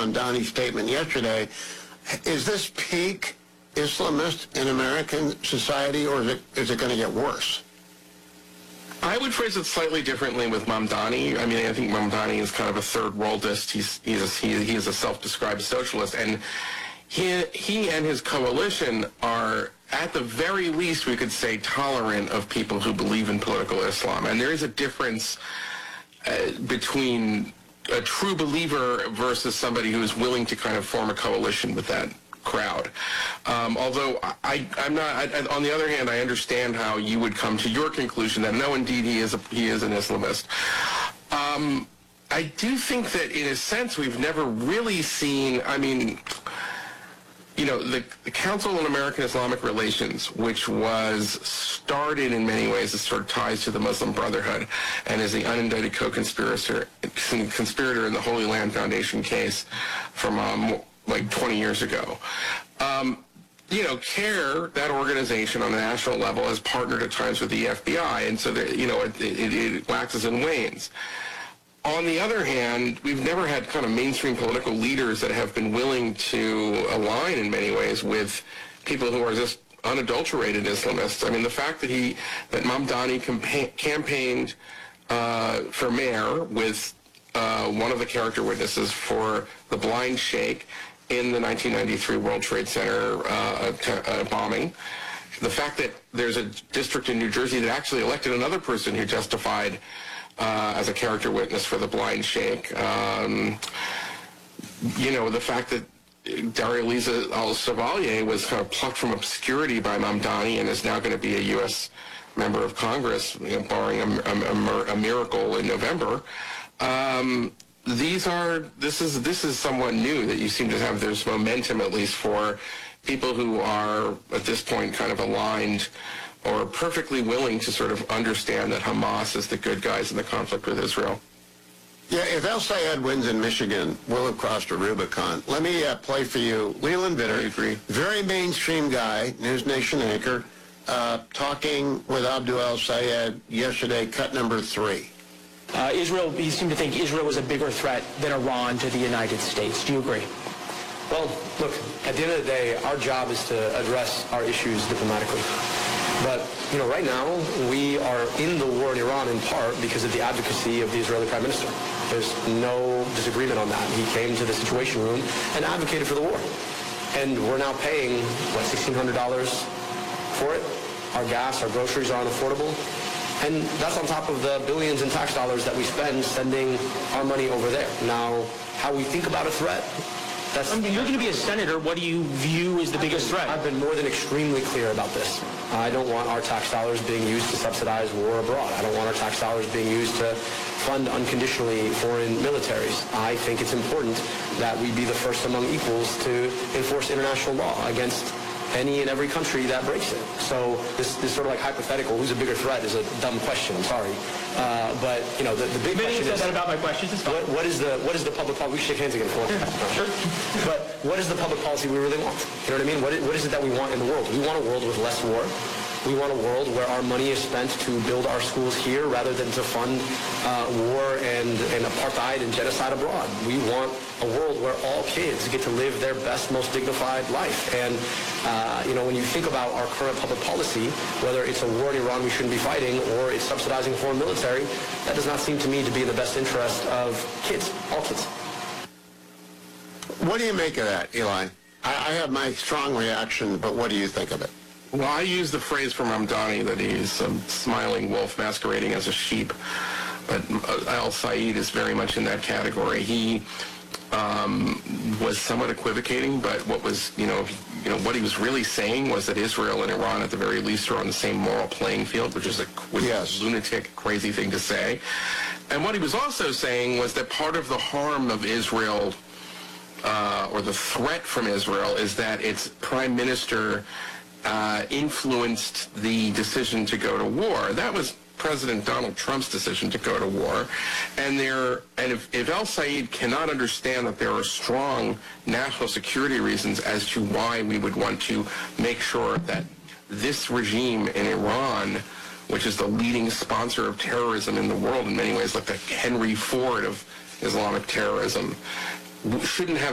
Mamdani's statement yesterday. Is this peak Islamist in American society, or is it going to get worse? I would phrase it slightly differently with Mamdani. I mean, I think Mamdani is kind of a third worldist. He is a self-described socialist, and he and his coalition are, at the very least, we could say, tolerant of people who believe in political Islam. And there is a difference between a true believer versus somebody who is willing to kind of form a coalition with that crowd. Although I'm not. On the other hand, I understand how you would come to your conclusion that no, indeed, he is an Islamist. I do think that, in a sense, we've never really seen. I mean, you know, the Council on American Islamic Relations, which was started in many ways as sort of ties to the Muslim Brotherhood, and is the unindicted co-conspirator in the Holy Land Foundation case from like 20 years ago. You know, CARE, that organization on the national level, has partnered at times with the FBI, and so that, you know, it waxes and wanes. On the other hand, we've never had kind of mainstream political leaders that have been willing to align in many ways with people who are just unadulterated Islamists. I mean, the fact that Mamdani campaigned for mayor with one of the character witnesses for the Blind Sheikh in the 1993 World Trade Center bombing. The fact that there's a district in New Jersey that actually elected another person who testified as a character witness for the Blind Sheikh. You know, the fact that Darulisa Al-Chevalier was kind of plucked from obscurity by Mamdani and is now going to be a U.S. member of Congress, you know, barring a miracle in November. This is somewhat new that you seem to have. There's momentum, at least, for people who are at this point kind of aligned or perfectly willing to sort of understand that Hamas is the good guys in the conflict with Israel. Yeah, if El-Sayed wins in Michigan, we'll have crossed a Rubicon. Let me play for you Leland Vitter, I agree. Very mainstream guy, News Nation anchor, talking with Abdul El-Sayed yesterday, cut number 3. Israel, he seemed to think Israel was a bigger threat than Iran to the United States. Do you agree? Well, look, at the end of the day, our job is to address our issues diplomatically. But, you know, right now, we are in the war in Iran in part because of the advocacy of the Israeli Prime Minister. There's no disagreement on that. He came to the Situation Room and advocated for the war. And we're now paying, what, $1,600 for it? Our gas, our groceries are unaffordable. And that's on top of the billions in tax dollars that we spend sending our money over there. Now, how we think about a threat, that's... I mean, you're going to be a senator. What do you view as the biggest threat? I've been more than extremely clear about this. I don't want our tax dollars being used to subsidize war abroad. I don't want our tax dollars being used to fund unconditionally foreign militaries. I think it's important that we be the first among equals to enforce international law against any and every country that breaks it. So this sort of like hypothetical, who's a bigger threat, is a dumb question. I'm sorry, but you know the big question is that about my questions. What is the public policy? We shake hands again. Sure. But what is the public policy we really want? You know what I mean? What is it that we want in the world? We want a world with less war. We want a world where our money is spent to build our schools here rather than to fund war and apartheid and genocide abroad. We want a world where all kids get to live their best, most dignified life. And, you know, when you think about our current public policy, whether it's a war in Iran we shouldn't be fighting or it's subsidizing a foreign military, that does not seem to me to be in the best interest of kids, all kids. What do you make of that, Eli? I have my strong reaction, but what do you think of it? Well, I use the phrase from Mamdani that he's a smiling wolf masquerading as a sheep, but El-Sayed is very much in that category. He was somewhat equivocating, but what was, what he was really saying was that Israel and Iran, at the very least, are on the same moral playing field, which is a lunatic, crazy thing to say. And what he was also saying was that part of the harm of Israel, or the threat from Israel, is that its prime minister influenced the decision to go to war. That was President Donald Trump's decision to go to war. And if El-Sayed cannot understand that there are strong national security reasons as to why we would want to make sure that this regime in Iran, which is the leading sponsor of terrorism in the world in many ways, like the Henry Ford of Islamic terrorism, shouldn't have